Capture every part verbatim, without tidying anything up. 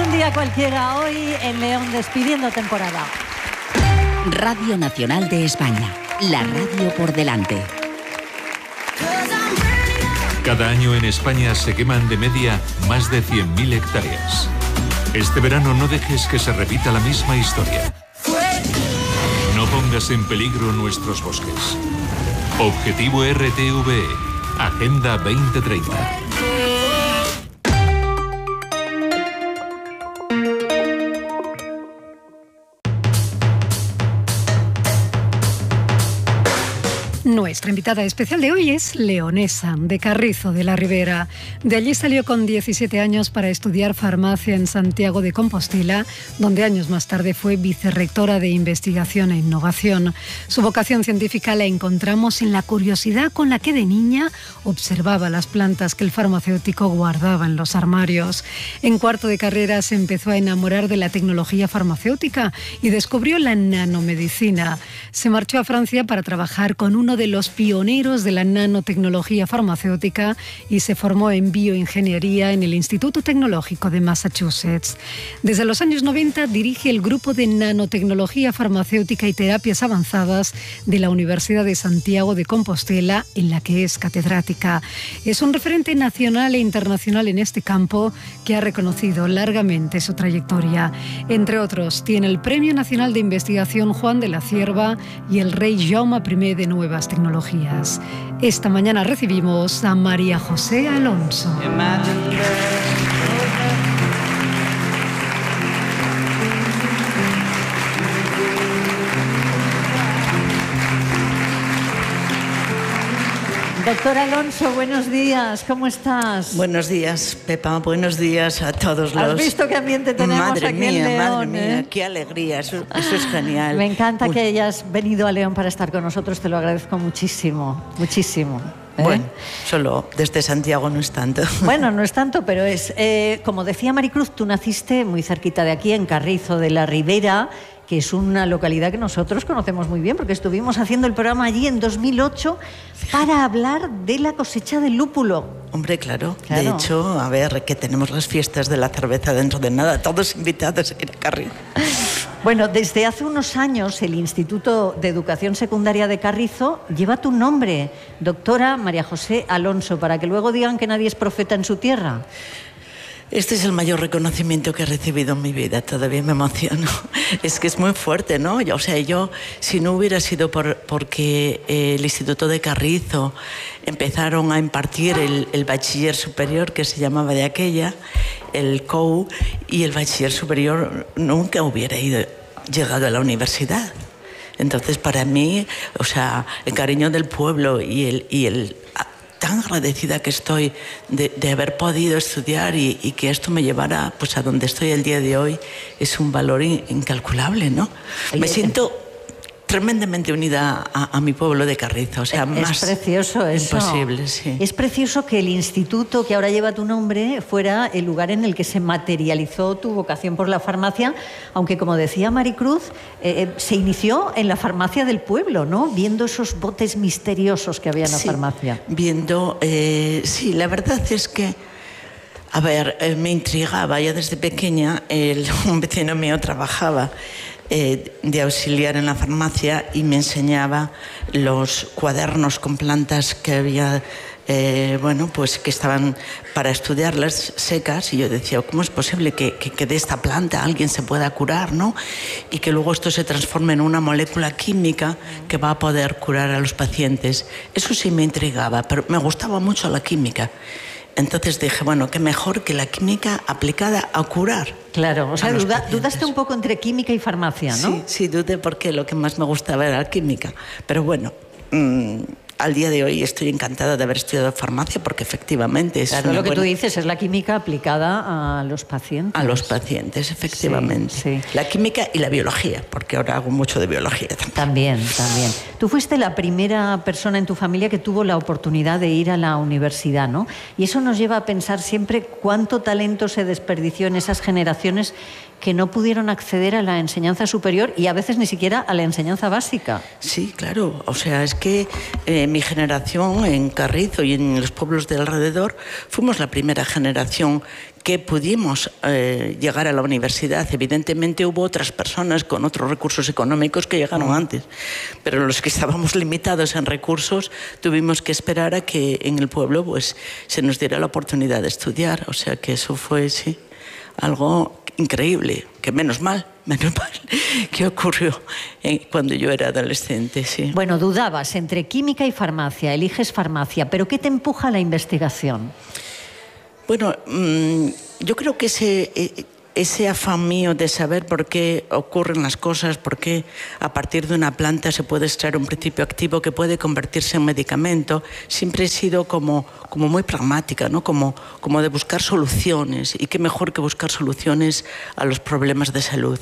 un día cualquiera, hoy en León despidiendo temporada. Radio Nacional de España, la radio por delante. Cada año en España se queman de media más de cien mil hectáreas. Este verano no dejes que se repita la misma historia. No pongas en peligro nuestros bosques. Objetivo R T V E, Agenda veinte treinta. Nuestra invitada especial de hoy es leonesa, de Carrizo de la Ribera. De allí salió con diecisiete años para estudiar farmacia en Santiago de Compostela, donde años más tarde fue vicerrectora de Investigación e Innovación. Su vocación científica la encontramos en la curiosidad con la que de niña observaba las plantas que el farmacéutico guardaba en los armarios. En cuarto de carrera se empezó a enamorar de la tecnología farmacéutica y descubrió la nanomedicina. Se marchó a Francia para trabajar con uno de los pioneros de la nanotecnología farmacéutica y se formó en bioingeniería en el Instituto Tecnológico de Massachusetts. Desde los años noventa dirige el grupo de nanotecnología farmacéutica y terapias avanzadas de la Universidad de Santiago de Compostela, en la que es catedrática. Es un referente nacional e internacional en este campo que ha reconocido largamente su trayectoria. Entre otros, tiene el Premio Nacional de Investigación Juan de la Cierva y el Rey Jaume I de Nuevas Tecnologías. Esta mañana recibimos a María José Alonso. Doctor Alonso, buenos días, ¿cómo estás? Buenos días, Pepa, buenos días a todos los... ¿Has visto qué ambiente tenemos madre aquí mía, en León? Madre mía, ¿eh? qué alegría, eso, eso es genial. Me encanta Uy. que hayas venido a León para estar con nosotros, te lo agradezco muchísimo, muchísimo. ¿eh? Bueno, solo desde Santiago no es tanto. Bueno, no es tanto, pero es... Eh, como decía Maricruz, tú naciste muy cerquita de aquí, en Carrizo de la Ribera, que es una localidad que nosotros conocemos muy bien, porque estuvimos haciendo el programa allí en dos mil ocho para hablar de la cosecha del lúpulo. Hombre, claro. Claro. De hecho, a ver, que tenemos las fiestas de la cerveza dentro de nada, todos invitados a ir a Carrizo. Bueno, desde hace unos años el Instituto de Educación Secundaria de Carrizo lleva tu nombre, doctora María José Alonso, para que luego digan que nadie es profeta en su tierra. Este es el mayor reconocimiento que he recibido en mi vida, todavía me emociono. Es que es muy fuerte, ¿no? O sea, yo, si no hubiera sido por, porque el Instituto de Carrizo empezaron a impartir el, el bachiller superior, que se llamaba de aquella, el C O U, y el bachiller superior nunca hubiera ido, llegado a la universidad. Entonces, para mí, o sea, el cariño del pueblo y el... Y el tan agradecida que estoy de, de haber podido estudiar y, y que esto me llevara pues, a donde estoy el día de hoy, es un valor in, incalculable, ¿no? Oye, me siento tremendamente unida a, a mi pueblo de Carrizo, o sea, es más precioso eso. imposible, sí. Es precioso que el instituto que ahora lleva tu nombre fuera el lugar en el que se materializó tu vocación por la farmacia, aunque como decía Maricruz, eh, se inició en la farmacia del pueblo, ¿no? Viendo esos botes misteriosos que había en la Sí, farmacia. Viendo, eh, sí, la verdad es que, a ver, eh, me intrigaba ya desde pequeña, el, un vecino mío trabajaba Eh, de auxiliar en la farmacia y me enseñaba los cuadernos con plantas que había, eh, bueno, pues que estaban para estudiarlas secas, y yo decía, ¿cómo es posible que, que, que de esta planta alguien se pueda curar, ¿no? Y que luego esto se transforme en una molécula química que va a poder curar a los pacientes. Eso sí me intrigaba, pero me gustaba mucho la química. Entonces dije, bueno, qué mejor que la química aplicada a curar. Claro, o sea, duda, pacientes. dudaste un poco entre química y farmacia, ¿no? Sí, sí, dudé porque lo que más me gustaba era la química. Pero bueno, mmm, al día de hoy estoy encantada de haber estudiado farmacia porque efectivamente es Claro, una lo que buena... tú dices es la química aplicada a los pacientes. A los pacientes, efectivamente. Sí, sí. La química y la biología, porque ahora hago mucho de biología también. También, también. Tú fuiste la primera persona en tu familia que tuvo la oportunidad de ir a la universidad, ¿no? Y eso nos lleva a pensar siempre cuánto talento se desperdició en esas generaciones que no pudieron acceder a la enseñanza superior y a veces ni siquiera a la enseñanza básica. Sí, claro. O sea, es que eh, Eh, mi generación en Carrizo y en los pueblos de alrededor fuimos la primera generación que pudimos eh, llegar a la universidad. Evidentemente hubo otras personas con otros recursos económicos que llegaron antes, pero los que estábamos limitados en recursos tuvimos que esperar a que en el pueblo pues, se nos diera la oportunidad de estudiar. O sea que eso fue, sí, algo increíble, que menos mal, menos mal que ocurrió eh, cuando yo era adolescente, sí. Bueno, dudabas entre química y farmacia, eliges farmacia, pero ¿qué te empuja a la investigación? Bueno, mmm, yo creo que ese, ese afán mío de saber por qué ocurren las cosas, por qué a partir de una planta se puede extraer un principio activo que puede convertirse en medicamento, siempre he sido como, como muy pragmática, ¿no? Como, como de buscar soluciones, y qué mejor que buscar soluciones a los problemas de salud.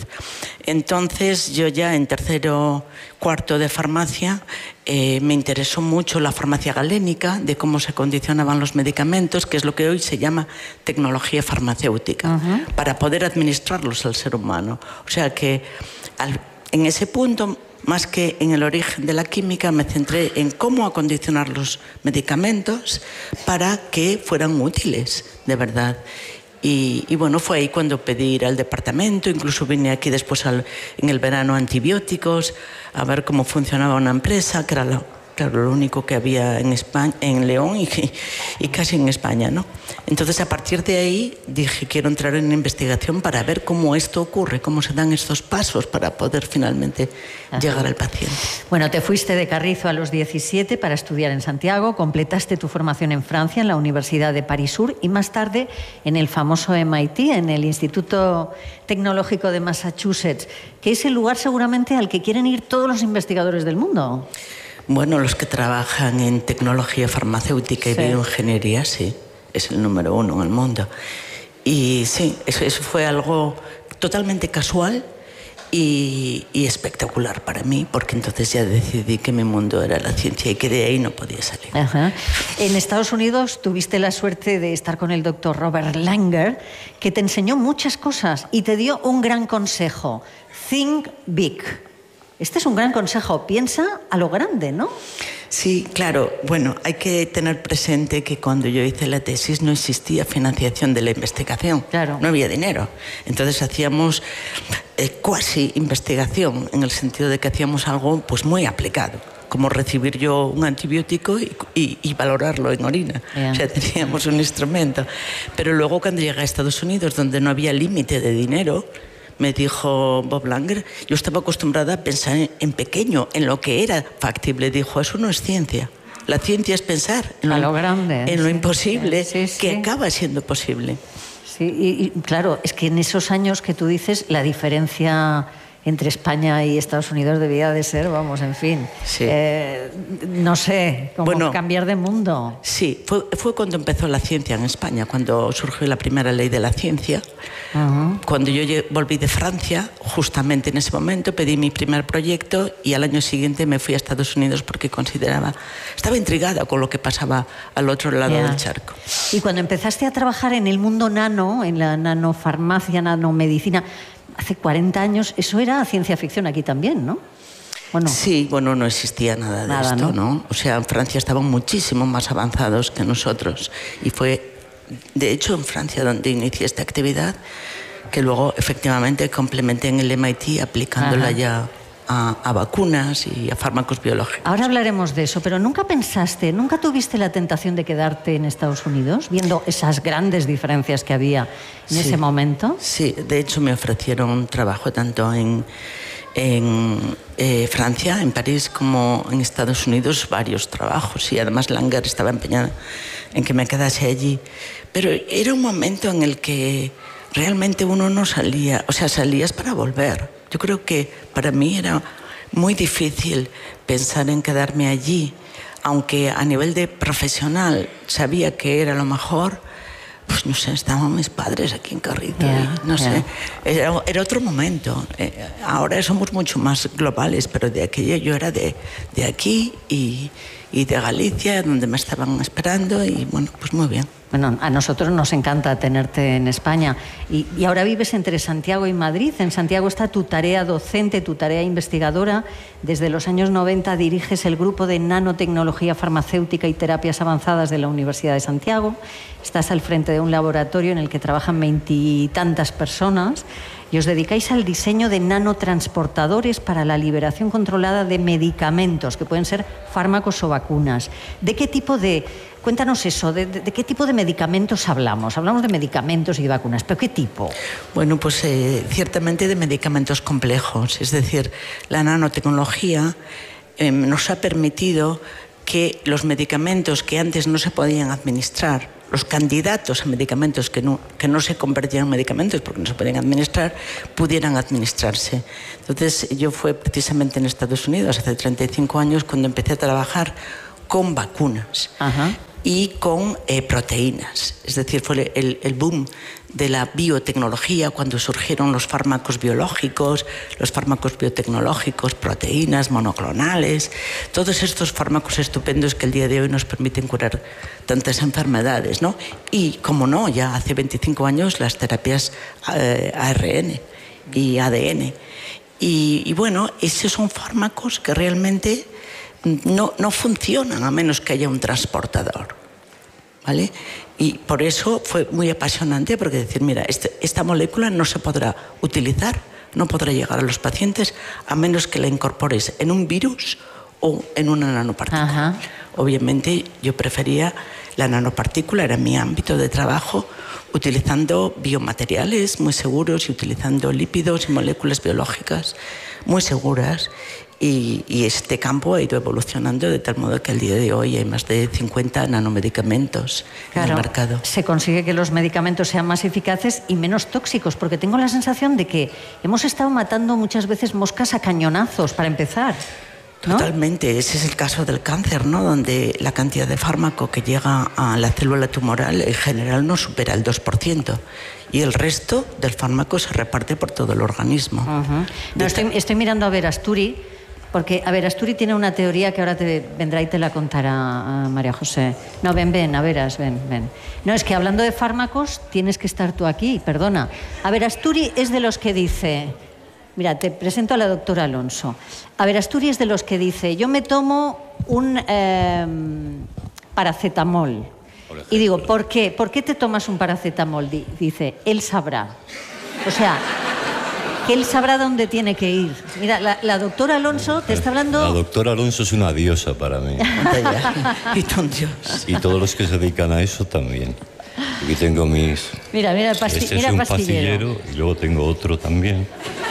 Entonces yo ya en tercero, cuarto de farmacia eh, me interesó mucho la farmacia galénica, de cómo se condicionaban los medicamentos, que es lo que hoy se llama tecnología farmacéutica, uh-huh. para poder administrarlos al ser humano. O sea que al, en ese punto, más que en el origen de la química, me centré en cómo acondicionar los medicamentos para que fueran útiles, de verdad. Y, y bueno, fue ahí cuando pedí ir al departamento, incluso vine aquí después al, en el verano a antibióticos, a ver cómo funcionaba una empresa, que era lo, claro, lo único que había en España, en León y, y casi en España, ¿no? Entonces, a partir de ahí dije, quiero entrar en investigación para ver cómo esto ocurre, cómo se dan estos pasos para poder finalmente Ajá. llegar al paciente. Bueno, te fuiste de Carrizo a los diecisiete para estudiar en Santiago, completaste tu formación en Francia, en la Universidad de París Sur, y más tarde en el famoso M I T, en el Instituto Tecnológico de Massachusetts, que es el lugar seguramente al que quieren ir todos los investigadores del mundo. Bueno, los que trabajan en tecnología farmacéutica y sí. bioingeniería, sí, es el número uno en el mundo. Y sí, eso, eso fue algo totalmente casual y, y espectacular para mí, porque entonces ya decidí que mi mundo era la ciencia y que de ahí no podía salir. Ajá. En Estados Unidos tuviste la suerte de estar con el doctor Robert Langer, que te enseñó muchas cosas y te dio un gran consejo: think big. Este es un gran consejo, piensa a lo grande, ¿no? Sí, claro. Bueno, hay que tener presente que cuando yo hice la tesis no existía financiación de la investigación. Claro. No había dinero. Entonces hacíamos eh, cuasi investigación, en el sentido de que hacíamos algo pues muy aplicado, como recibir yo un antibiótico y, y, y valorarlo en orina. Yeah. O sea, teníamos un instrumento. Pero luego cuando llegué a Estados Unidos, donde no había límite de dinero, me dijo Bob Langer, yo estaba acostumbrada a pensar en, en pequeño, en lo que era factible. Dijo, eso no es ciencia. La ciencia es pensar en lo, a lo grande, en lo sí, imposible, sí, sí. que acaba siendo posible. Sí, y, y claro, es que en esos años que tú dices, la diferencia entre España y Estados Unidos debía de ser, vamos, en fin, sí. eh, no sé, como bueno, cambiar de mundo. Sí, fue, fue cuando empezó la ciencia en España, cuando surgió la primera ley de la ciencia. Uh-huh. Cuando yo volví de Francia, justamente en ese momento pedí mi primer proyecto y al año siguiente me fui a Estados Unidos porque consideraba, estaba intrigada con lo que pasaba al otro lado yeah. del charco. Y cuando empezaste a trabajar en el mundo nano, en la nanofarmacia, nanomedicina, hace cuarenta años, eso era ciencia ficción aquí también, ¿no? ¿O no? Sí, bueno, no existía nada de nada, esto, ¿no? ¿no? O sea, en Francia estaban muchísimo más avanzados que nosotros. Y fue, de hecho, en Francia donde inicié esta actividad, que luego, efectivamente, complementé en el M I T aplicándola Ajá. ya a, a vacunas y a fármacos biológicos. Ahora hablaremos de eso, pero ¿nunca pensaste, nunca tuviste la tentación de quedarte en Estados Unidos, viendo esas grandes diferencias que había en sí, ese momento? Sí, de hecho me ofrecieron un trabajo tanto en, en eh, Francia, en París, como en Estados Unidos, varios trabajos, y además Langer estaba empeñada en que me quedase allí. Pero era un momento en el que realmente uno no salía, o sea, salías para volver. Yo creo que para mí era muy difícil pensar en quedarme allí, aunque a nivel de profesional sabía que era lo mejor. Pues no sé, estaban mis padres aquí en Carrizo, yeah, no yeah. sé, era, era otro momento. Eh, ahora somos mucho más globales, pero de aquella yo era de, de aquí y, y de Galicia, donde me estaban esperando, y bueno, pues muy bien. Bueno, a nosotros nos encanta tenerte en España. Y, y ahora vives entre Santiago y Madrid. En Santiago está tu tarea docente, tu tarea investigadora. Desde los años noventa diriges el grupo de nanotecnología farmacéutica y terapias avanzadas de la Universidad de Santiago. Estás al frente de un laboratorio en el que trabajan veintitantas personas y os dedicáis al diseño de nanotransportadores para la liberación controlada de medicamentos, que pueden ser fármacos o vacunas. ¿De qué tipo de... Cuéntanos eso, ¿de, de, de qué tipo de medicamentos hablamos? Hablamos de medicamentos y de vacunas, ¿pero qué tipo? Bueno, pues eh, ciertamente de medicamentos complejos. Es decir, la nanotecnología eh, nos ha permitido que los medicamentos que antes no se podían administrar, los candidatos a medicamentos que no, que no se convertían en medicamentos porque no se podían administrar, pudieran administrarse. Entonces, yo fue precisamente en Estados Unidos hace treinta y cinco años cuando empecé a trabajar con vacunas. Ajá. Y con eh, proteínas. Es decir, fue el, el boom de la biotecnología cuando surgieron los fármacos biológicos, los fármacos biotecnológicos, proteínas, monoclonales, todos estos fármacos estupendos que el día de hoy nos permiten curar tantas enfermedades, ¿no? Y, como no, ya hace veinticinco años las terapias eh, A R N y A D N. Y, y bueno, esos son fármacos que realmente No, no funcionan a menos que haya un transportador, ¿vale? Y por eso fue muy apasionante, porque decir, mira, este, esta molécula no se podrá utilizar, no podrá llegar a los pacientes a menos que la incorpores en un virus o en una nanopartícula. Ajá. Obviamente yo prefería la nanopartícula, era mi ámbito de trabajo, utilizando biomateriales muy seguros y utilizando lípidos y moléculas biológicas muy seguras. Y, y este campo ha ido evolucionando de tal modo que al día de hoy hay más de cincuenta nanomedicamentos claro, en el mercado. Se consigue que los medicamentos sean más eficaces y menos tóxicos, porque tengo la sensación de que hemos estado matando muchas veces moscas a cañonazos, para empezar, ¿no? Totalmente, ese es el caso del cáncer, ¿no? Donde la cantidad de fármaco que llega a la célula tumoral en general no supera el dos por ciento. Y el resto del fármaco se reparte por todo el organismo. Uh-huh. No, estoy, estoy mirando a Verasturi, porque, a ver, Asturi tiene una teoría que ahora te vendrá y te la contará a María José. No, ven, ven, a veras, ven, ven. No, es que hablando de fármacos, tienes que estar tú aquí, perdona. A ver, Asturi es de los que dice... Mira, te presento a la doctora Alonso. A ver, Asturi es de los que dice, yo me tomo un eh, paracetamol. Y digo, ¿por qué? ¿Por qué te tomas un paracetamol? Dice, él sabrá. O sea... que él sabrá dónde tiene que ir. Mira, la, la doctora Alonso te está hablando... La doctora Alonso es una diosa para mí. Y ton Dios. Y todos los que se dedican a eso también. Aquí tengo mis... Mira, mira el pasti este mira es un pastillero. pastillero y luego tengo otro también.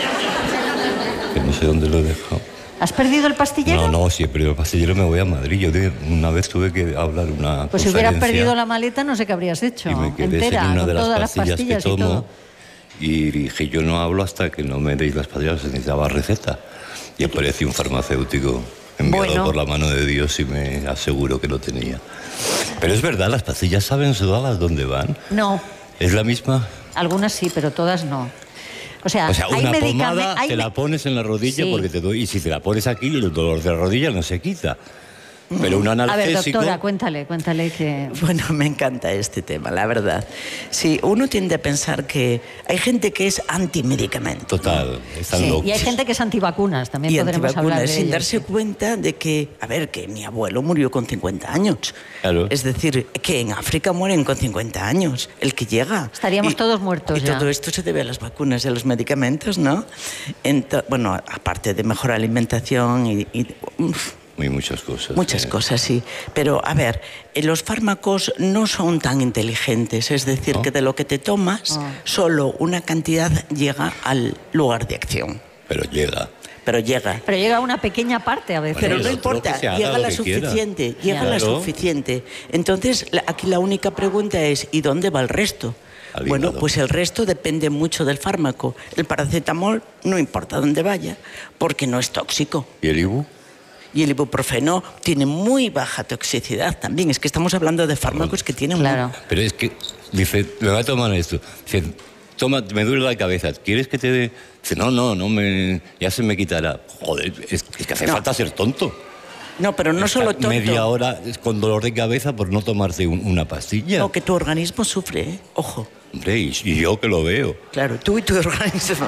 Que no sé dónde lo he dejado. ¿Has perdido el pastillero? No, no, si he perdido el pastillero me voy a Madrid. Yo de, una vez tuve que hablar una Pues si hubieras perdido la maleta no sé qué habrías hecho. Y me quedé entera, sin una con de las todas pastillas, las pastillas que tomo. Y todo. Y dije, yo no hablo hasta que no me deis las pastillas, se necesitaba receta. Y apareció un farmacéutico enviado bueno. por la mano de Dios y me aseguró que lo tenía. Pero es verdad, ¿las pastillas saben sudadas dónde van? No. ¿Es la misma? Algunas sí, pero todas no. O sea, o sea una hay pomada hay te la pones en la rodilla sí. porque te doy, y si te la pones aquí, el dolor de la rodilla no se quita. Pero un analgésico... A ver, doctora, cuéntale, cuéntale que... Bueno, me encanta este tema, la verdad. Sí, uno tiende a pensar que hay gente que es antimedicamento. Total, están sí, locos. Y hay gente que es antivacunas, también y podremos antivacunas, hablar de sin ellos, darse sí. cuenta de que, a ver, que mi abuelo murió con cincuenta años. Claro. Es decir, que en África mueren con cincuenta años, el que llega. Estaríamos y, todos muertos y ya. Y todo esto se debe a las vacunas y a los medicamentos, ¿no? Ento, bueno, aparte de mejor alimentación y... y uf, Muy muchas cosas. Muchas eh. cosas, sí. Pero, a ver, los fármacos no son tan inteligentes. Es decir, ¿no? que de lo que te tomas, oh. solo una cantidad llega al lugar de acción. Pero llega. Pero llega. Pero llega una pequeña parte a veces. Pero no importa, llega la suficiente. Llega claro. la suficiente. Entonces, la, aquí la única pregunta es, ¿y dónde va el resto? Al bueno, hígado. Pues el resto depende mucho del fármaco. El paracetamol no importa dónde vaya, porque no es tóxico. ¿Y el ibu? Y el ibuprofeno tiene muy baja toxicidad también. Es que estamos hablando de fármacos que tienen... Claro. Muy... Pero es que, dice, me va a tomar esto. Dice, toma, me duele la cabeza. ¿Quieres que te dé...? Dice, no, no, no me, ya se me quitará. Joder, es, es que hace no. falta ser tonto. No, pero no solo tonto. Media hora con dolor de cabeza por no tomarte un, una pastilla. No, que tu organismo sufre, ¿eh? Ojo. Hombre, y, y yo que lo veo. Claro, tú y tu organismo.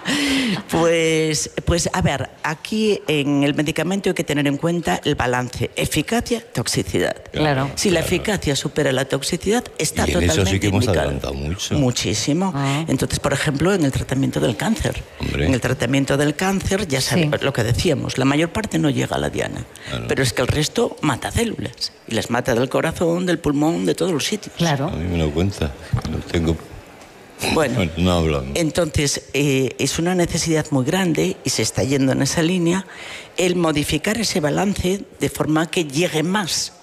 pues, pues, a ver, aquí en el medicamento hay que tener en cuenta el balance eficacia, toxicidad. Claro. Si la eficacia supera la toxicidad, está y en totalmente eso sí que hemos indicado. adelantado mucho. Muchísimo. Ah. Entonces, por ejemplo, en el tratamiento del cáncer. Hombre. En el tratamiento del cáncer, ya sabemos Sí. lo que decíamos, la mayor parte no llega a la diana. Claro. Pero es que el resto mata células. Y las mata del corazón, del pulmón, de todos los sitios. Claro. A mí me lo cuenta. Lo tengo... Bueno, Bueno, no hablamos. entonces eh, es una necesidad muy grande y se está yendo en esa línea el modificar ese balance de forma que llegue más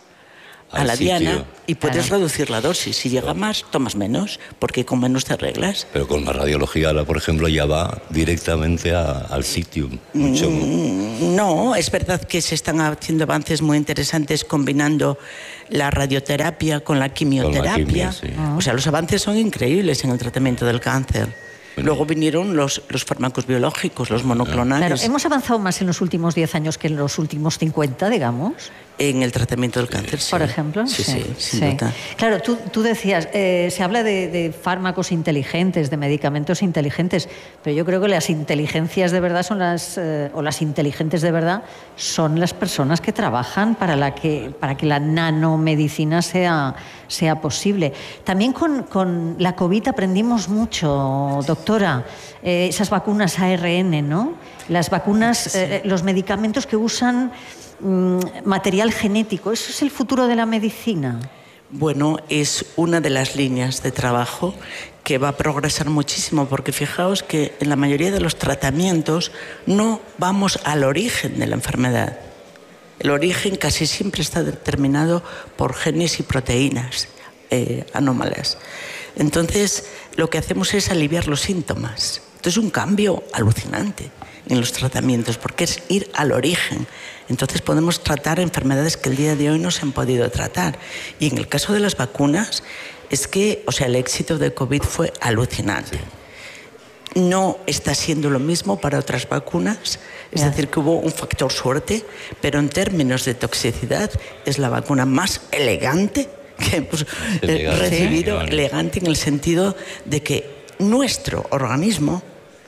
a Al la sitio. diana y puedes Claro. reducir la dosis. Si llega más, tomas menos, porque con menos te arreglas. Pero con la radiología, ahora, por ejemplo, ya va directamente a, al sitio. Mucho. Mm, No, es verdad que se están haciendo avances muy interesantes combinando la radioterapia con la quimioterapia. quimio, sí. O sea, los avances son increíbles en el tratamiento del cáncer. Luego vinieron los, los fármacos biológicos, los monoclonales. Claro, hemos avanzado más en los últimos diez años que en los últimos cincuenta, digamos. En el tratamiento del cáncer, sí. Por ejemplo. Sí, sí, sin sí. duda. Claro, tú, tú decías, eh, se habla de, de fármacos inteligentes, de medicamentos inteligentes, pero yo creo que las inteligencias de verdad son las, eh, o las inteligentes de verdad, son las personas que trabajan para, la que, para que la nanomedicina sea, sea posible. También con, con la COVID aprendimos mucho, doctora, eh, esas vacunas A R N, ¿no? Las vacunas, eh, los medicamentos que usan material genético. ¿Eso es el futuro de la medicina? Bueno, es una de las líneas de trabajo que va a progresar muchísimo, porque fijaos que en la mayoría de los tratamientos no vamos al origen de la enfermedad. El origen casi siempre está determinado por genes y proteínas eh, anómalas. Entonces, lo que hacemos es aliviar los síntomas. Esto es un cambio alucinante en los tratamientos, porque es ir al origen. Entonces podemos tratar enfermedades que el día de hoy no se han podido tratar. Y en el caso de las vacunas, es que, o sea, el éxito de COVID fue alucinante. No está siendo lo mismo para otras vacunas, es Ya. decir, que hubo un factor suerte, pero en términos de toxicidad es la vacuna más elegante que hemos Elegante. recibido, Sí. elegante en el sentido de que nuestro organismo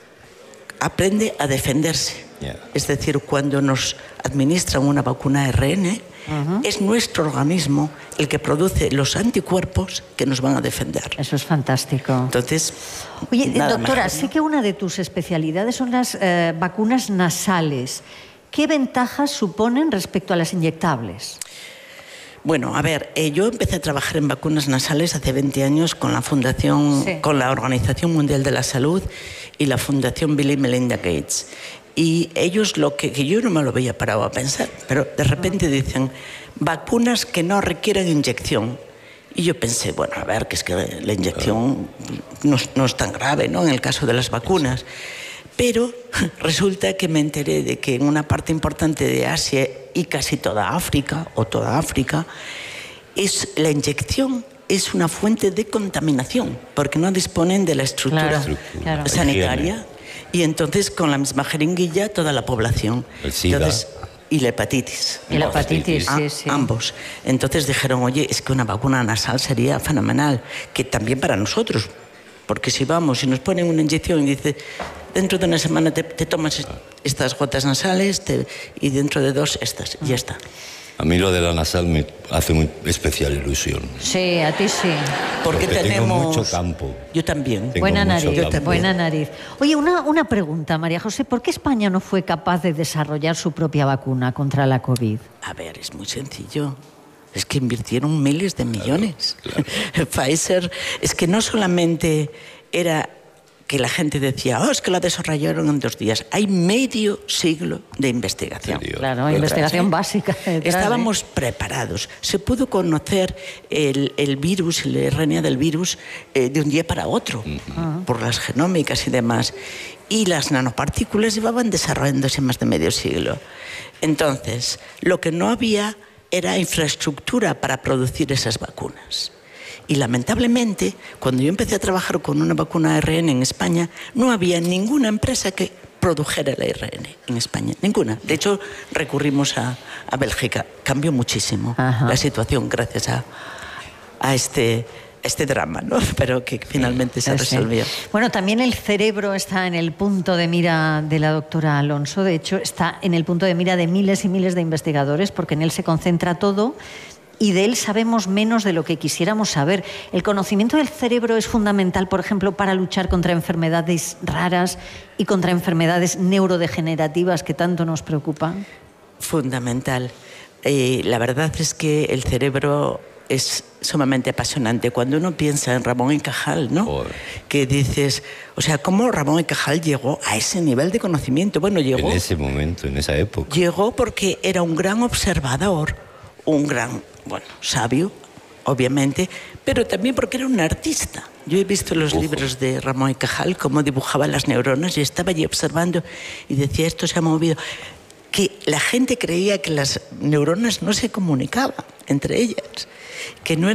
aprende a defenderse. Yeah. Es decir, cuando nos administran una vacuna A R N, uh-huh. es nuestro organismo el que produce los anticuerpos que nos van a defender. Eso es fantástico. Entonces, Oye, nada doctora, mejor, ¿no? sé que una de tus especialidades son las eh, vacunas nasales. ¿Qué ventajas suponen respecto a las inyectables? Bueno, a ver, eh, yo empecé a trabajar en vacunas nasales hace veinte años con la Fundación, Sí. con la Organización Mundial de la Salud y la Fundación Bill y Melinda Gates. Y ellos, lo que, que yo no me lo había parado a pensar, pero de repente dicen, vacunas que no requieren inyección. Y yo pensé, bueno, a ver, que es que la inyección no, no es tan grave, ¿no?, en el caso de las vacunas. Pero resulta que me enteré de que en una parte importante de Asia y casi toda África, o toda África, es, la inyección es una fuente de contaminación, porque no disponen de la estructura Claro, claro. sanitaria. Y entonces, con la misma jeringuilla, toda la población. El SIDA. Entonces, y la hepatitis. Y la hepatitis, A- sí, sí. Ambos. Entonces dijeron, oye, es que una vacuna nasal sería fenomenal, que también para nosotros, porque si vamos y nos ponen una inyección y dice, dentro de una semana te, te tomas est- estas gotas nasales te- y dentro de dos estas, y ya está. A mí lo de la nasal me hace muy especial ilusión. Sí, a ti sí. Porque, Porque tengo tenemos... mucho campo. Yo también. Tengo Buena mucho nariz, campo. buena nariz. Oye, una, una pregunta, María José. ¿Por qué España no fue capaz de desarrollar su propia vacuna contra la COVID? A ver, es muy sencillo. Es que invirtieron miles de millones. Pfizer, es que no solamente era que la gente decía, oh, es que la desarrollaron en dos días. Hay medio siglo de investigación. Serio. Claro, Detrás, investigación ¿eh? básica. detrás, Estábamos ¿eh? preparados. Se pudo conocer el, el virus, el R N A del virus, eh, de un día para otro, uh-huh. por las genómicas y demás. Y las nanopartículas llevaban desarrollándose más de medio siglo. Entonces, lo que no había era infraestructura para producir esas vacunas. Y lamentablemente, cuando yo empecé a trabajar con una vacuna A R N en España, no había ninguna empresa que produjera el A R N en España. Ninguna. De hecho, recurrimos a, a Bélgica. Cambió muchísimo Ajá. la situación gracias a, a este... este drama, ¿no? Pero que finalmente se resolvió. Sí. Bueno, también el cerebro está en el punto de mira de la doctora Alonso. De hecho, está en el punto de mira de miles y miles de investigadores, porque en él se concentra todo y de él sabemos menos de lo que quisiéramos saber. El conocimiento del cerebro es fundamental, por ejemplo, para luchar contra enfermedades raras y contra enfermedades neurodegenerativas que tanto nos preocupan. Fundamental. Eh, la verdad es que el cerebro es sumamente apasionante. Cuando uno piensa en Ramón y Cajal, ¿no? Oh. Que dices, o sea, ¿cómo Ramón y Cajal llegó a ese nivel de conocimiento? Bueno, llegó... En ese momento, en esa época. Llegó porque era un gran observador, un gran, bueno, sabio, obviamente, pero también porque era un artista. Yo he visto los Uf. libros de Ramón y Cajal, cómo dibujaba las neuronas, y estaba allí observando y decía, esto se ha movido... que la gente creía que las neuronas no se comunicaban entre ellas, que no